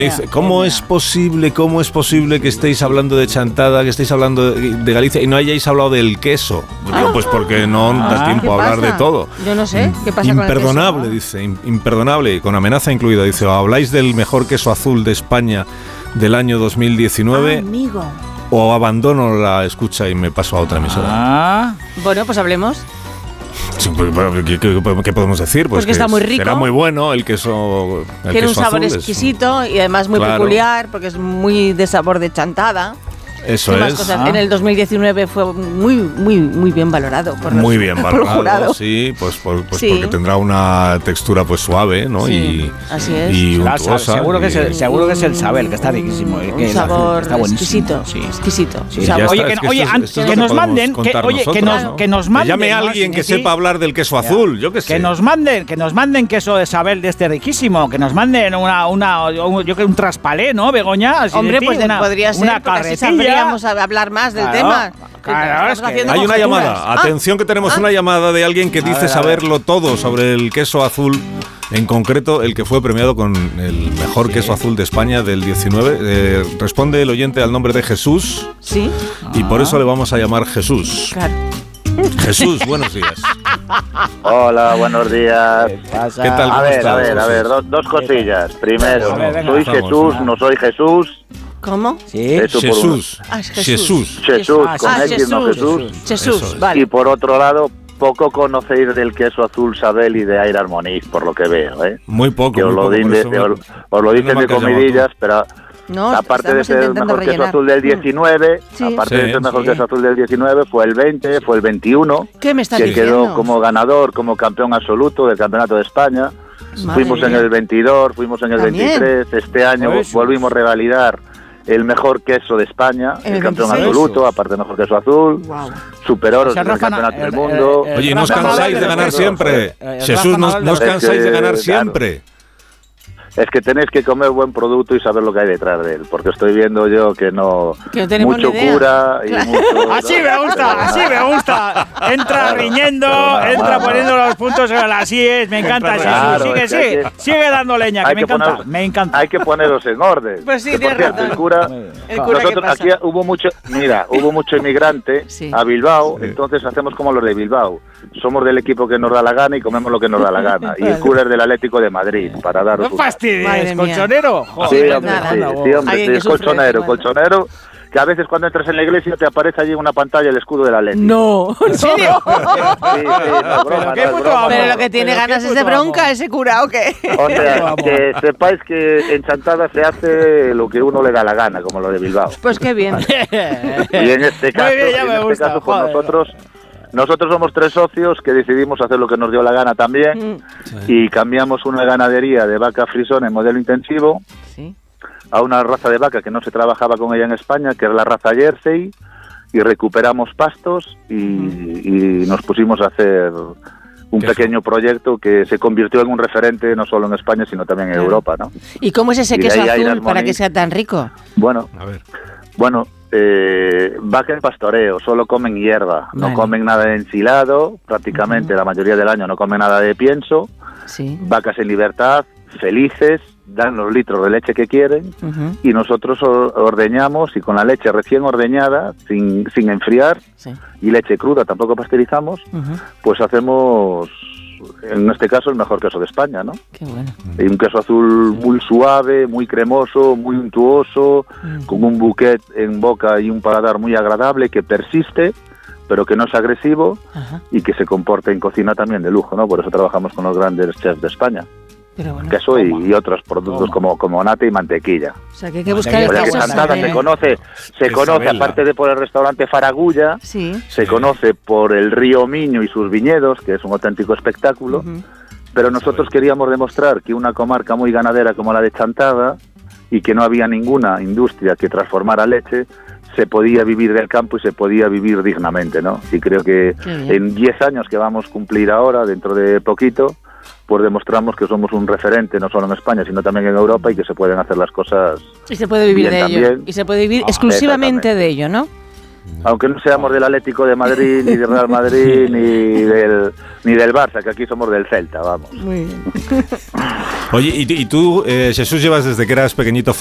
Dice, ¿cómo es posible que estéis hablando de Chantada, que estéis hablando de Galicia y no hayáis hablado del queso? Digo, pues porque no da tiempo a hablar de todo. Yo no sé, ¿qué pasa con el queso? Imperdonable, dice, imperdonable, con amenaza incluida. Dice, ¿habláis del mejor queso azul de España del año 2019? Amigo. ¿O abandono la escucha y me paso a otra emisora? Bueno, pues hablemos. ¿Qué podemos decir? Pues que está muy rico. Será muy bueno el queso. Tiene un sabor exquisito y además muy peculiar porque es muy de sabor de Chantada. Eso es. Cosas. En el 2019 fue muy bien valorado. Muy bien valorado, sí, pues sí, porque tendrá una textura pues suave, ¿no? Sí, así es. Y untuosa. Seguro que es el Sabel, que está riquísimo. Un sabor está exquisito. Sí. Exquisito. Sí. Que nos manden, que nos manden. Llame a alguien que sepa hablar del queso azul, yo qué sé. Que nos manden queso de Sabel de este riquísimo, que nos manden un traspalé, ¿no, Begoña? Hombre, pues podría ser, una carretilla. Vamos a hablar más del tema. Claro, hay una llamada. Atención que tenemos una llamada de alguien que dice saberlo todo sobre el queso azul. En concreto, el que fue premiado con el mejor queso azul de España del 19. Responde el oyente al nombre de Jesús. Sí. Y por eso le vamos a llamar Jesús. Claro. Jesús, buenos días. Hola, buenos días. ¿Qué tal? A ver, dos cosillas. Primero, soy Jesús, no soy Jesús. ¿Cómo? Sí. Jesús. Jesús, con X, no Jesús. Jesús, vale. Y por otro lado, poco conocéis del queso azul Sabel y de Air Harmonique, por lo que veo, ¿eh? Muy poco. Que os lo dicen de comidillas, pero... No, aparte de ser el mejor queso azul del 19, aparte de ser el mejor queso azul del 19, fue el 20, fue el 21, ¿qué me estás que diciendo? quedó como ganador, como campeón absoluto del Campeonato de España. Fuimos en el 22, fuimos en el 23, este año volvimos a revalidar el mejor queso de España, el campeón 26. absoluto, aparte del mejor queso azul, superoros en el campeonato del mundo. Oye, no os cansáis de ganar siempre. Jesús, no os cansáis de ganar siempre. Es que tenéis que comer buen producto y saber lo que hay detrás de él, porque estoy viendo yo que no tenemos mucho ni idea. Cura y mucho... Así me gusta. Entra riñendo, entra poniendo los puntos en las IES, me encanta. Claro, sigue dando leña, que me encanta. Hay que poneros en orden. Pues sí, que, por cierto, el cura nosotros aquí hubo mucho inmigrante a Bilbao, entonces hacemos como los de Bilbao. Somos del equipo que nos da la gana y comemos lo que nos da la gana. Y el cura es del Atlético de Madrid, para daros ¿Es colchonero? Sí, hombre, es colchonero, que a veces cuando entras en la iglesia te aparece allí en una pantalla el escudo del Atlético. No, ¿en serio? Sí, no, broma, Pero lo que tiene ganas es de bronca ese cura, ¿o qué? O sea, que sepáis que en Chantada se hace lo que uno le da la gana, como lo de Bilbao. Pues qué bien. Y en este caso, pues nosotros somos 3 socios que decidimos hacer lo que nos dio la gana también y cambiamos una ganadería de vaca frisón en modelo intensivo a una raza de vaca que no se trabajaba con ella en España, que es la raza Jersey, y recuperamos pastos y nos pusimos a hacer un pequeño proyecto que se convirtió en un referente no solo en España, sino también en Europa, ¿no? ¿Y cómo es ese queso azul para que sea tan rico? Bueno, vaca en pastoreo, solo comen hierba, no comen nada de ensilado, prácticamente la mayoría del año no comen nada de pienso, vacas en libertad, felices, dan los litros de leche que quieren y nosotros ordeñamos y con la leche recién ordeñada, sin enfriar y leche cruda, tampoco pasteurizamos, pues hacemos... En este caso el mejor queso de España, ¿no? Qué bueno. Y un queso azul muy suave, muy cremoso, muy untuoso, con un bouquet en boca y un paladar muy agradable que persiste, pero que no es agresivo y que se comporta en cocina también de lujo, ¿no? Por eso trabajamos con los grandes chefs de España. Pero bueno, queso y otros productos como nata y mantequilla. O sea, que hay que buscar el queso. Chantada se conoce aparte de por el restaurante Faragulla, se conoce por el río Miño y sus viñedos, que es un auténtico espectáculo, pero nosotros queríamos demostrar que una comarca muy ganadera como la de Chantada, y que no había ninguna industria que transformara leche, se podía vivir del campo y se podía vivir dignamente, ¿no? Y creo que en 10 años que vamos a cumplir ahora, dentro de poquito, pues demostramos que somos un referente no solo en España, sino también en Europa y que se pueden hacer las cosas. Y se puede vivir de ello. Y se puede vivir exclusivamente de ello, ¿no? Aunque no seamos del Atlético de Madrid, ni del Real Madrid, ni del Barça, que aquí somos del Celta, vamos. Muy bien. Oye, y tú, Jesús, llevas desde que eras pequeñito